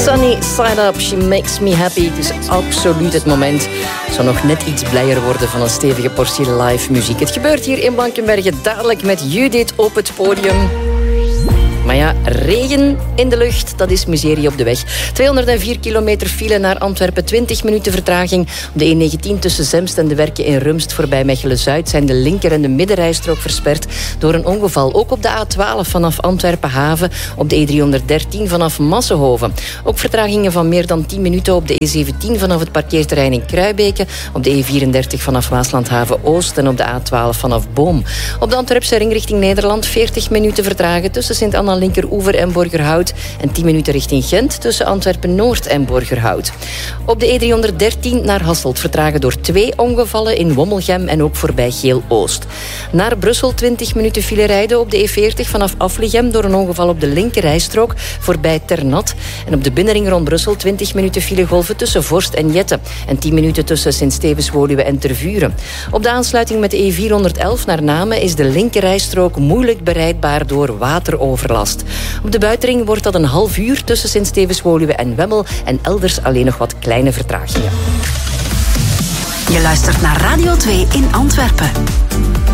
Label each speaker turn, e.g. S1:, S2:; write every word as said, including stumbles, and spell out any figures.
S1: Sunny Side Up, She Makes Me Happy. Het is absoluut het moment. Ik zou nog net iets blijer worden van een stevige portie live muziek. Het gebeurt hier in Blankenberge dadelijk met Judith op het podium. Maar ja, regen in de lucht, dat is miserie op de weg. tweehonderdvier kilometer file naar Antwerpen, twintig minuten vertraging. Op de E negentien tussen Zemst en de Werken in Rumst voorbij Mechelen-Zuid zijn de linker- en de middenrijstrook versperd door een ongeval. Ook op de A twaalf vanaf Antwerpen-Haven, op de E driehonderddertien vanaf Massenhoven. Ook vertragingen van meer dan tien minuten op de E zeventien vanaf het parkeerterrein in Kruibeke, op de E vierendertig vanaf Waaslandhaven-Oost en op de A twaalf vanaf Boom. Op de Antwerpse ring richting Nederland veertig minuten vertragen tussen Sint-Anna Linkeroever en Borgerhout en tien minuten richting Gent tussen Antwerpen-Noord en Borgerhout. Op de E driehonderddertien naar Hasselt vertragen door twee ongevallen in Wommelgem en ook voorbij Geel-Oost. Naar Brussel twintig minuten file rijden op de E veertig vanaf Afligem door een ongeval op de linkerrijstrook voorbij Ternat. En op de binnenring rond Brussel twintig minuten file golven tussen Vorst en Jette en tien minuten tussen Sint-Stevens-Woluwe en Tervuren. Op de aansluiting met de E vierhonderdelf naar Namen is de linkerrijstrook moeilijk bereikbaar door wateroverlast. Op de buitenring wordt dat een half uur tussen Sint-Stevens-Woluwe en Wemmel en elders alleen nog wat kleine vertragingen.
S2: Je luistert naar Radio twee in Antwerpen.